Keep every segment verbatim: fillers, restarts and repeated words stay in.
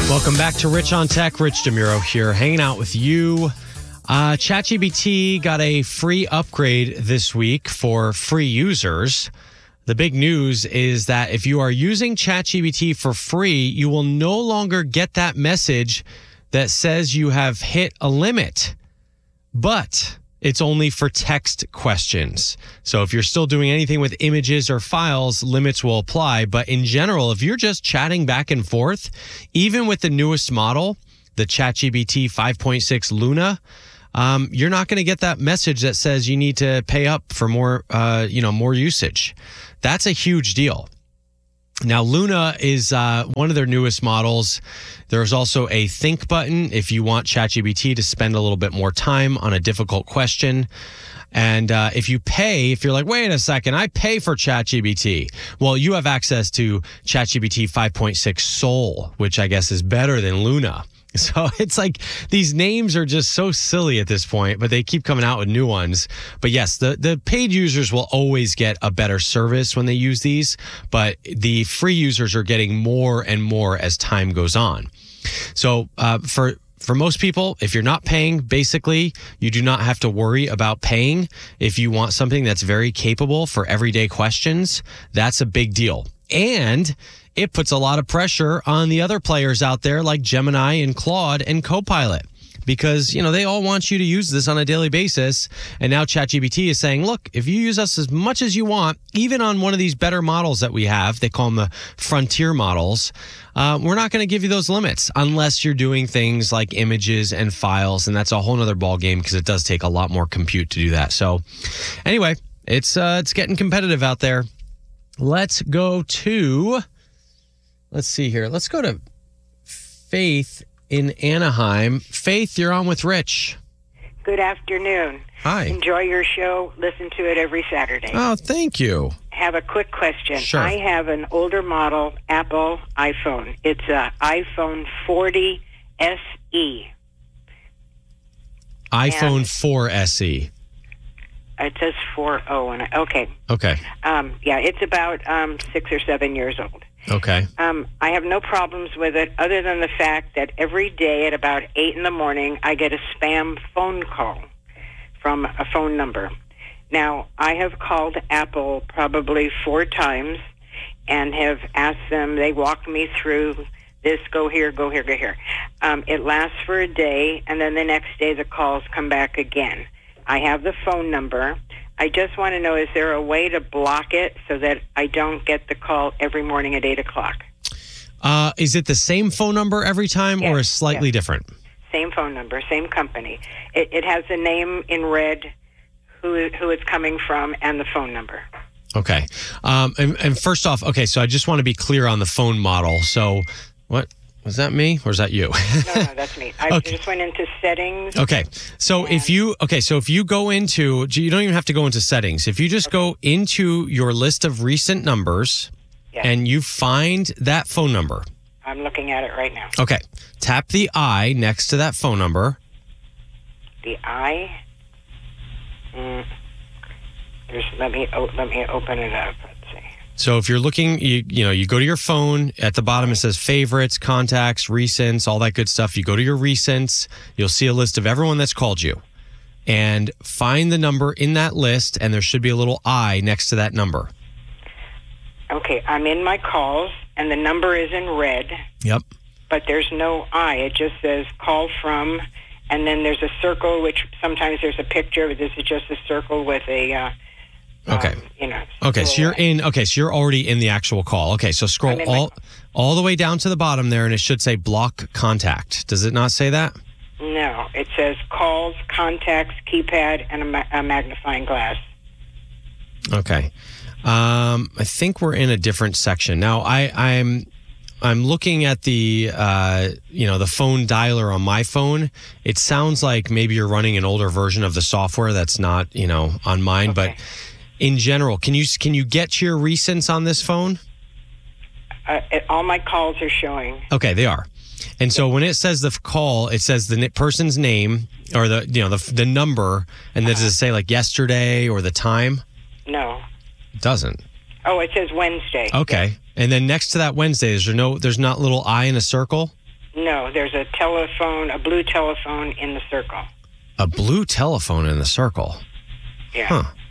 Welcome back to Rich on Tech. Rich DeMuro here, hanging out with you. Uh, ChatGPT got a free upgrade this week for free users. The big news is that if you are using ChatGPT for free, you will no longer get that message that says you have hit a limit. But it's only for text questions. So if you're still doing anything with images or files, limits will apply. But in general, if you're just chatting back and forth, even with the newest model, the ChatGPT five point six Luna, um, you're not going to get that message that says you need to pay up for more, uh, you know, more usage. That's a huge deal. Now, Luna is uh, one of their newest models. There's also a think button if you want ChatGPT to spend a little bit more time on a difficult question. And uh, if you pay, if you're like, wait a second, I pay for ChatGPT. Well, you have access to ChatGPT five point six Soul, which I guess is better than Luna. So it's like these names are just so silly at this point, but they keep coming out with new ones. But yes, the, the paid users will always get a better service when they use these, but the free users are getting more and more as time goes on. So uh, for for most people, if you're not paying, basically, you do not have to worry about paying. If you want something that's very capable for everyday questions, that's a big deal. And it puts a lot of pressure on the other players out there like Gemini and Claude and Copilot because, you know, they all want you to use this on a daily basis. And now ChatGPT is saying, look, if you use us as much as you want, even on one of these better models that we have, they call them the frontier models, uh, we're not going to give you those limits unless you're doing things like images and files. And that's a whole nother ballgame because it does take a lot more compute to do that. So anyway, it's uh, it's getting competitive out there. Let's go to... Let's see here. Let's go to Faith in Anaheim. Faith, you're on with Rich. Good afternoon. Hi. Enjoy your show. Listen to it every Saturday. Oh, thank you. Have a quick question. Sure. I have an older model Apple iPhone. It's a iPhone forty S E. iPhone And four S E. It says four oh. And I, okay. Okay. Um, yeah, it's about um, six or seven years old. Okay. Um, I have no problems with it other than the fact that every day at about eight in the morning, I get a spam phone call from a phone number. Now, I have called Apple probably four times and have asked them, they walk me through this, go here, go here, go here. Um, it lasts for a day, and then the next day the calls come back again. I have the phone number. I just want to know, is there a way to block it so that I don't get the call every morning at eight o'clock? Uh, is it the same phone number every time Yes, or is slightly yes. different? Same phone number, same company. It, it has the name in red, who who it's coming from, and the phone number. Okay. Um, and, and first off, okay, so I just want to be clear on the phone model. So what? Was that me or is that you? No, no, that's me. I Okay. just went into settings. Okay. So if you okay, so if you go into you don't even have to go into settings. If you just go into your list of recent numbers Yes. and you find that phone number. I'm looking at it right now. Okay. Tap the I next to that phone number. The I. Mm, there's, let me o- let me open it up. Let's see. So if you're looking, you you know, you go to your phone, at the bottom it says favorites, contacts, recents, all that good stuff. You go to your recents, you'll see a list of everyone that's called you. And find the number in that list, and there should be a little I next to that number. Okay, I'm in my calls, and the number is in red, Yep. but there's no I. It just says call from, and then there's a circle, which sometimes there's a picture, but this is just a circle with a, uh, Okay. um, you know. Okay, so you're in, okay, so you're already in the actual call. Okay, so scroll I'm in my all all the way down to the bottom there, and it should say block contact. Does it not say that? No, it says calls, contacts, keypad, and a, ma- a magnifying glass. Okay. Um, I think we're in a different section. Now, I, I'm I'm looking at the uh, you know, the phone dialer on my phone. It sounds like maybe you're running an older version of the software that's not, you know, on mine, Okay. but in general, can you can you get to your recents on this phone? Uh, it, all my calls are showing. Okay, they are. And so when it says the call, it says the person's name or the you know the the number, and then does it say like yesterday or the time? No. It doesn't. Oh, it says Wednesday. Okay. And then next to that Wednesday, is there no there's not little I in a circle? No, there's a telephone, a blue telephone in the circle. A blue telephone in the circle. Yeah.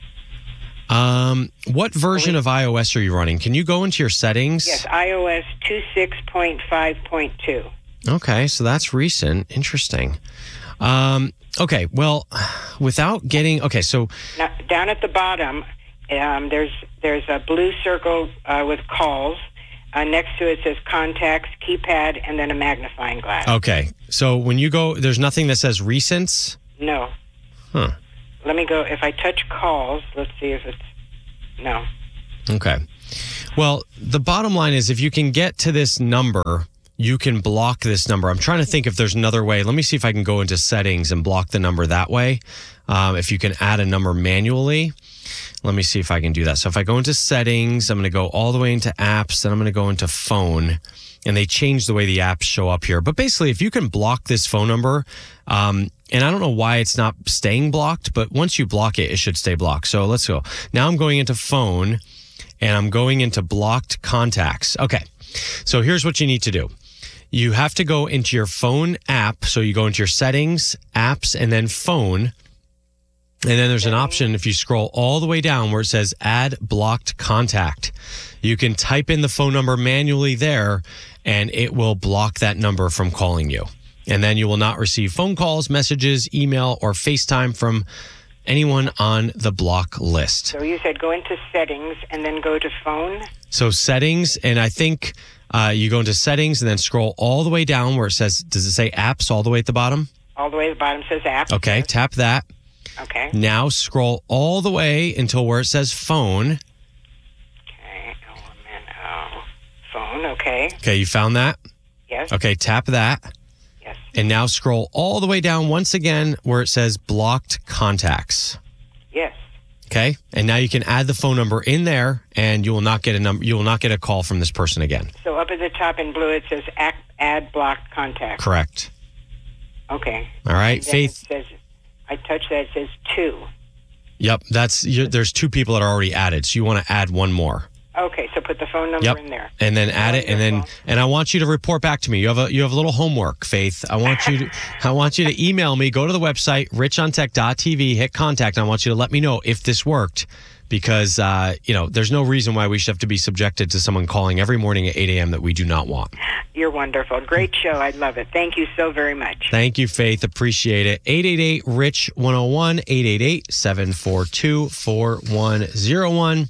Huh. Um, what version of iOS are you running? Can you go into your settings? Yes, iOS twenty-six point five point two. Okay, so that's recent. Interesting. Um, okay, well, without getting... Okay, so... Now, down at the bottom, um, there's there's a blue circle uh, with calls. Uh, next to it says contacts, keypad, and then a magnifying glass. Okay, so when you go... There's nothing that says recents? No. Huh. Let me go. If I touch calls, let's see if it's... No. Okay. Well, the bottom line is if you can get to this number... You can block this number. I'm trying to think if there's another way. Let me see if I can go into settings and block the number that way. Um, if you can add a number manually, let me see if I can do that. So if I go into settings, I'm going to go all the way into apps, then I'm going to go into phone, and they change the way the apps show up here. But basically, if you can block this phone number, um, and I don't know why it's not staying blocked, but once you block it, it should stay blocked. So let's go. Now I'm going into phone, and I'm going into blocked contacts. Okay, so here's what you need to do. You have to go into your phone app. So you go into your settings, apps, and then phone. And then there's an option if you scroll all the way down where it says add blocked contact. You can type in the phone number manually there and it will block that number from calling you. And then you will not receive phone calls, messages, email, or FaceTime from anyone on the block list. So you said go into settings and then go to phone? So settings, and I think... Uh, you go into settings and then scroll all the way down where it says, does it say apps all the way at the bottom? All the way at the bottom says apps. Okay, yes. Tap that. Okay. Now scroll all the way until where it says phone. Okay, oh, man, oh. Phone, okay. Okay, you found that? Yes. Okay, tap that. Yes. And now scroll all the way down once again where it says blocked contacts. Yes. Okay, and now you can add the phone number in there, and you will not get a number. You will not get a call from this person again. So up at the top in blue, it says act, add blocked contact. Correct. Okay. All right, And then Faith. It says, I touch that. It says two. Yep, that's. You're, there's two people that are already added, so you want to add one more. Okay, so put the phone number Yep. in there. And then add it, and then Wonderful. and I want you to report back to me. You have a you have a little homework, Faith. I want you to I want you to email me. Go to the website rich on tech dot t v, hit contact. I want you to let me know if this worked, because uh, you know there's no reason why we should have to be subjected to someone calling every morning at eight a.m. that we do not want. You're wonderful. Great show. I love it. Thank you so very much. Thank you, Faith. Appreciate it. eight eight eight rich one oh one, eight eight eight, seven four two, four one oh one.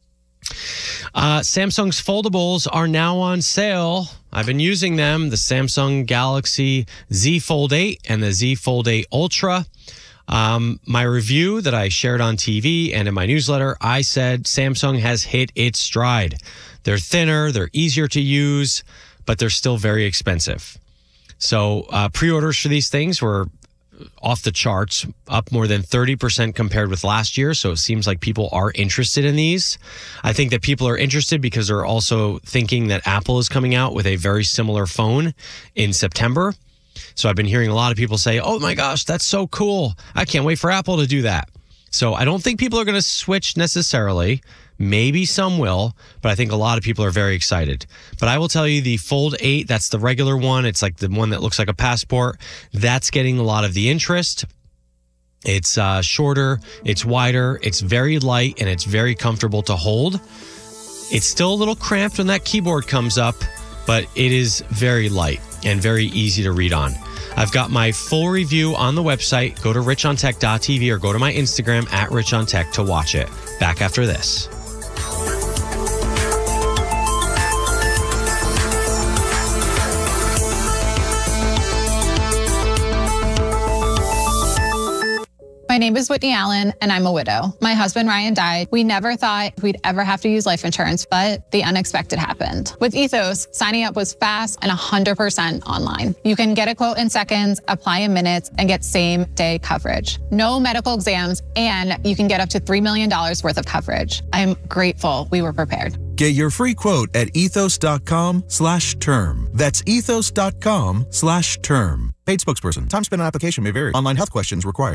Uh, Samsung's foldables are now on sale. I've been using them, the Samsung Galaxy Z Fold eight and the Z Fold eight Ultra. Um, my review that I shared on T V and in my newsletter, I said Samsung has hit its stride. They're thinner, they're easier to use, but they're still very expensive. So uh, pre-orders for these things were off the charts, up more than thirty percent compared with last year. So it seems like people are interested in these. I think that people are interested because they're also thinking that Apple is coming out with a very similar phone in September. So I've been hearing a lot of people say, oh my gosh, that's so cool. I can't wait for Apple to do that. So I don't think people are going to switch necessarily. Maybe some will, but I think a lot of people are very excited. But I will tell you the Fold eight, that's the regular one. It's like the one that looks like a passport. That's getting a lot of the interest. It's uh, shorter, it's wider, it's very light, and it's very comfortable to hold. It's still a little cramped when that keyboard comes up, but it is very light and very easy to read on. I've got my full review on the website. Go to rich on tech dot t v or go to my Instagram at rich on tech to watch it. Back after this. My name is Whitney Allen, and I'm a widow. My husband, Ryan, died. We never thought we'd ever have to use life insurance, but the unexpected happened. With Ethos, signing up was fast and one hundred percent online. You can get a quote in seconds, apply in minutes, and get same-day coverage. No medical exams, and you can get up to three million dollars worth of coverage. I'm grateful we were prepared. Get your free quote at ethos.com slash term. That's ethos.com slash term. Paid spokesperson. Time spent on application may vary. Online health questions required.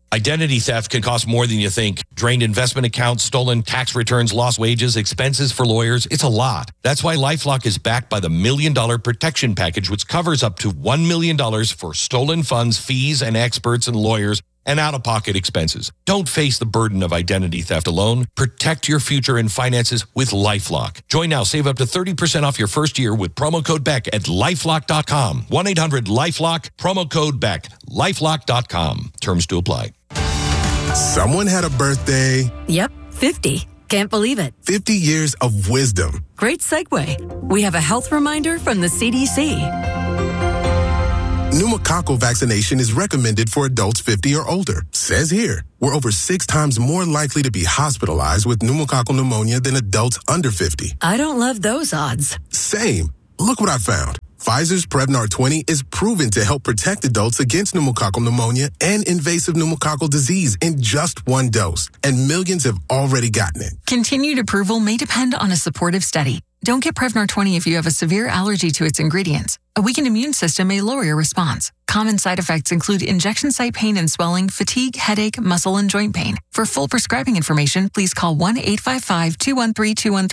Identity theft can cost more than you think. Drained investment accounts, stolen tax returns, lost wages, expenses for lawyers. It's a lot. That's why LifeLock is backed by the Million Dollar Protection Package, which covers up to one million dollars for stolen funds, fees, and experts and lawyers, and out-of-pocket expenses. Don't face the burden of identity theft alone. Protect your future and finances with LifeLock. Join now. Save up to thirty percent off your first year with promo code Beck at lifelock dot com. one eight hundred lifelock, promo code Beck, lifelock dot com. Terms to apply. Someone had a birthday. Yep, fifty. Can't believe it. fifty years of wisdom. Great segue. We have a health reminder from the C D C. Pneumococcal vaccination is recommended for adults fifty or older. Says here, we're over six times more likely to be hospitalized with pneumococcal pneumonia than adults under fifty. I don't love those odds. Same. Look what I found. Pfizer's Prevnar twenty is proven to help protect adults against pneumococcal pneumonia and invasive pneumococcal disease in just one dose. And millions have already gotten it. Continued approval may depend on a supportive study. Don't get Prevnar twenty if you have a severe allergy to its ingredients. A weakened immune system may lower your response. Common side effects include injection site pain and swelling, fatigue, headache, muscle, and joint pain. For full prescribing information, please call one eight five five, two one three, two one three.